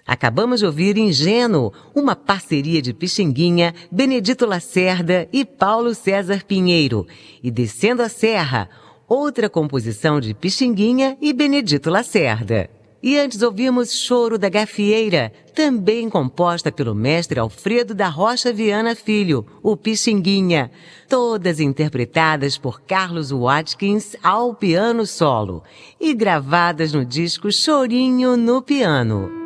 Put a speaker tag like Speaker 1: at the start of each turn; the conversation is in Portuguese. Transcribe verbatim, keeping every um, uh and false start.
Speaker 1: Acabamos de ouvir Ingênuo, uma parceria de Pixinguinha, Benedito Lacerda e Paulo César Pinheiro. E Descendo a Serra, outra composição de Pixinguinha e Benedito Lacerda. E antes ouvimos Choro da Gafieira, também composta pelo mestre Alfredo da Rocha Viana Filho, o Pixinguinha. Todas interpretadas por Carlos Watkins ao piano solo e gravadas no disco Chorinho no Piano.